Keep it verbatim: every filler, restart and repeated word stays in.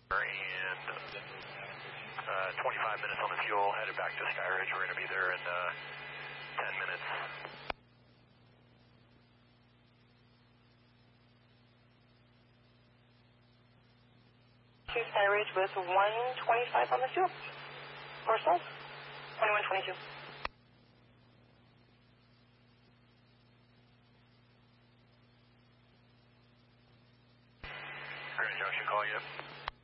And uh, twenty-five minutes on the fuel, headed back to Skyridge. We're going to be there in uh, ten minutes. To Skyridge with one twenty-five on the fuel. Or so. twenty-one twenty-two. Grand Junction, call you.